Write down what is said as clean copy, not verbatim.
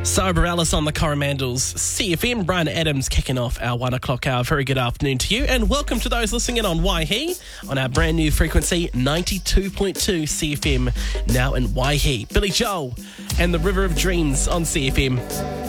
Sober Alice on the Coromandels, CFM. Brian Adams kicking off our 1 o'clock hour. Very good afternoon to you, and welcome to those listening in on Waihi on our brand new frequency 92.2 CFM, now in Waihi. Billy Joel and the River of Dreams on CFM.